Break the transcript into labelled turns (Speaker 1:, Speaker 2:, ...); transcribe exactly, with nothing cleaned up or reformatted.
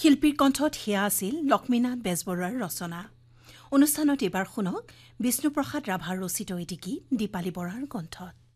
Speaker 1: শিল্পীৰ কণ্ঠত সেয়া আছিল লক্ষ্মীনাথ বেজবৰুৱাৰ ৰচনা। অনুষ্ঠানত এইবাৰ শুনক বিষ্ণুপ্ৰসাদ ৰাভাৰ ৰচিত এটি গীত দীপালী বৰাৰ কণ্ঠত।